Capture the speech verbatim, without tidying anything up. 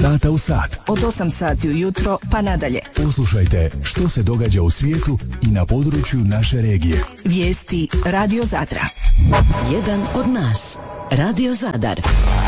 sata u sat. Od osam sati ujutro pa nadalje. Poslušajte što se događa u svijetu i na području naše regije. Vijesti Radio Zadra. Jedan od nas. Radio Zadar.